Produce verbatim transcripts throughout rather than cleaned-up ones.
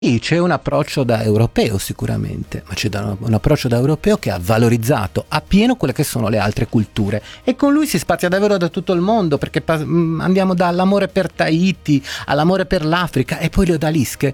Sì, c'è un approccio da europeo sicuramente, ma c'è da un approccio da europeo che ha valorizzato appieno quelle che sono le altre culture, e con lui si spazia davvero da tutto il mondo, perché pa- mh, andiamo dall'amore per Tahiti all'amore per l'Africa, e poi le odalische.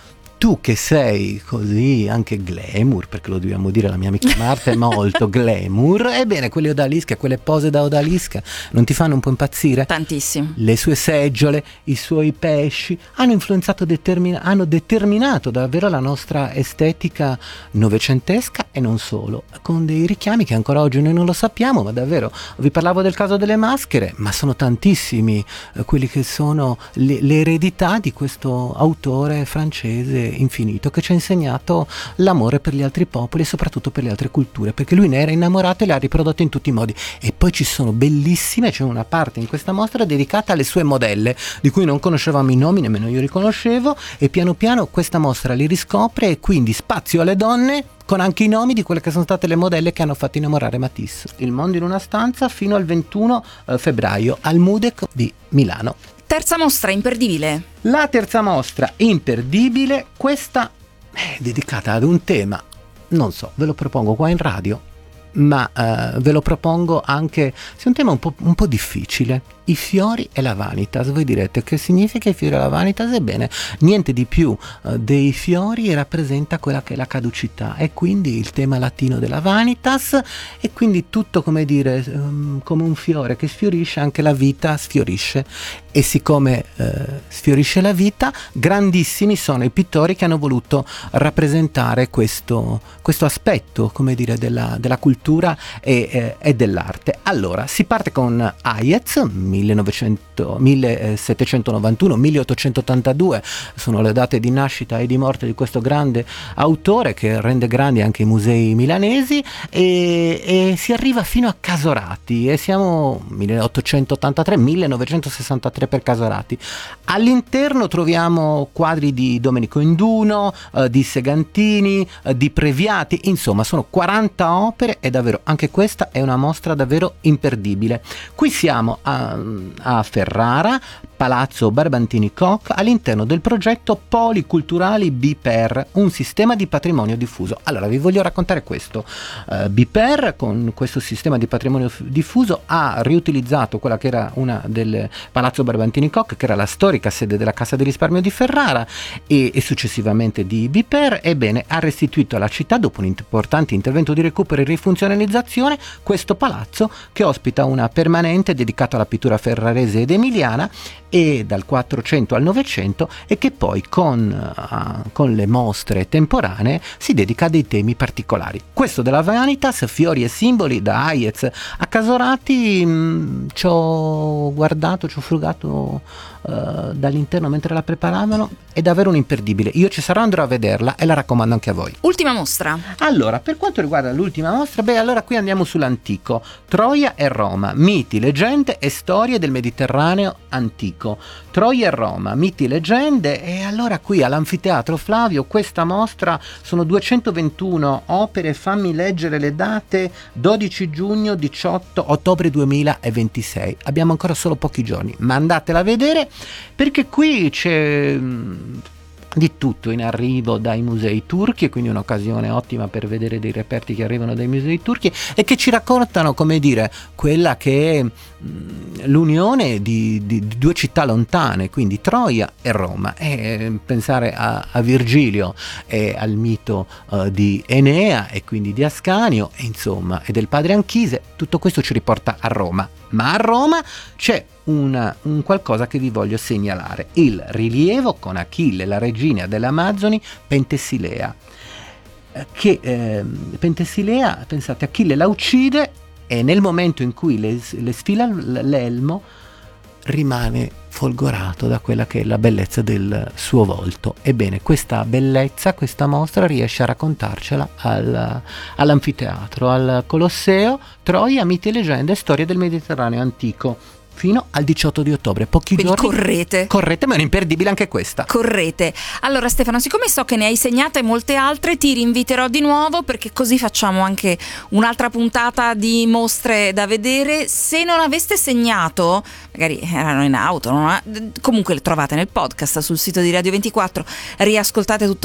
Tu che sei così anche glamour, perché lo dobbiamo dire, la mia amica Marta è molto glamour, ebbene quelle odalische, quelle pose da odalisca non ti fanno un po' impazzire? Tantissimo. Le sue seggiole, i suoi pesci hanno influenzato, determina- hanno determinato davvero la nostra estetica novecentesca, e non solo, con dei richiami che ancora oggi noi non lo sappiamo, ma davvero, vi parlavo del caso delle maschere, ma sono tantissimi eh, quelli che sono le, le eredità di questo autore francese infinito, che ci ha insegnato l'amore per gli altri popoli e soprattutto per le altre culture, perché lui ne era innamorato e le ha riprodotte in tutti i modi. E poi ci sono bellissime, c'è una parte in questa mostra dedicata alle sue modelle, di cui non conoscevamo i nomi, nemmeno io li conoscevo, e piano piano questa mostra li riscopre, e quindi spazio alle donne con anche i nomi di quelle che sono state le modelle che hanno fatto innamorare Matisse. Il mondo in una stanza fino al ventuno febbraio al Mudec di Milano. Terza mostra imperdibile. La terza mostra imperdibile, questa è dedicata ad un tema, non so, ve lo propongo qua in radio, ma eh, ve lo propongo anche, se è un tema un po', un po' difficile, i fiori e la vanitas. Voi direte, che significa i fiori e la vanitas? Ebbene, niente di più eh, dei fiori rappresenta quella che è la caducità, e quindi il tema latino della vanitas, e quindi tutto, come dire, um, come un fiore che sfiorisce, anche la vita sfiorisce, e siccome eh, sfiorisce la vita, grandissimi sono i pittori che hanno voluto rappresentare questo, questo aspetto, come dire, della, della cultura e, eh, e dell'arte. Allora, si parte con Hayez, millenovecento, millesettecentonovantuno milleottocentottantadue sono le date di nascita e di morte di questo grande autore, che rende grandi anche i musei milanesi, e, e si arriva fino a Casorati, e siamo milleottocentottantatré millenovecentosessantatré per Casorati. All'interno troviamo quadri di Domenico Induno, eh, di Segantini, eh, di Previati, insomma sono quaranta opere, e davvero anche questa è una mostra davvero imperdibile. Qui siamo a, a Ferrara, Palazzo Barbantini Koch, all'interno del progetto Policulturali BIPER, un sistema di patrimonio diffuso. Allora vi voglio raccontare questo. uh, BIPER, con questo sistema di patrimonio f- diffuso, ha riutilizzato quella che era una del Palazzo Barbantini Koch, che era la storica sede della Cassa di Risparmio di Ferrara e, e successivamente di BIPER. Ebbene, ha restituito alla città, dopo un importante intervento di recupero e rifunzionalizzazione, questo palazzo, che ospita una permanente dedicata alla pittura ferrarese ed emiliana, e dal quattrocento al novecento, e che poi con, uh, con le mostre temporanee si dedica a dei temi particolari. Questo della Vanitas, fiori e simboli, da Hayez a Casorati, mh, ci ho guardato, ci ho frugato uh, dall'interno mentre la preparavano, è davvero un imperdibile. Io ci sarò, andrò a vederla e la raccomando anche a voi. Ultima mostra. Allora, per quanto riguarda l'ultima mostra, beh, allora qui andiamo sull'antico. Troia e Roma, miti, leggende e storie del Mediterraneo antico. Troia e Roma, miti e leggende. E allora qui all'Anfiteatro Flavio questa mostra sono duecentoventuno opere, fammi leggere le date: dodici giugno, diciotto ottobre duemilaventisei. Abbiamo ancora solo pochi giorni, ma andatela a vedere, perché qui c'è di tutto in arrivo dai musei turchi, e quindi un'occasione ottima per vedere dei reperti che arrivano dai musei turchi e che ci raccontano, come dire, quella che è mh, l'unione di, di, di due città lontane, quindi Troia e Roma, e pensare a, a Virgilio e al mito uh, di Enea, e quindi di Ascanio, e insomma, e del padre Anchise. Tutto questo ci riporta a Roma, ma a Roma c'è Una, un qualcosa che vi voglio segnalare: il rilievo con Achille, la regina delle Amazzoni, Pentesilea, che eh, Pentesilea, pensate, Achille la uccide, e nel momento in cui le, le sfila l'elmo rimane folgorato da quella che è la bellezza del suo volto. Ebbene, questa bellezza, questa mostra riesce a raccontarcela al, all'anfiteatro, al Colosseo. Troia, miti e leggende, storie del Mediterraneo antico. fino al diciotto di ottobre, pochi Quindi giorni. correte. Correte, ma è imperdibile anche questa. Correte. Allora Stefano, siccome so che ne hai segnate molte altre, ti rinviterò di nuovo, perché così facciamo anche un'altra puntata di mostre da vedere. Se non aveste segnato, magari erano in auto, non ha- comunque le trovate nel podcast sul sito di Radio ventiquattro, riascoltate tutto